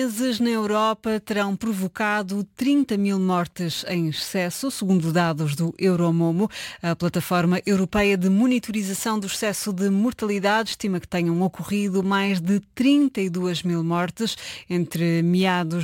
Meses na Europa terão provocado 30 mil mortes em excesso, segundo dados do Euromomo. A plataforma europeia de monitorização do excesso de mortalidade estima que tenham ocorrido mais de 32 mil mortes entre meados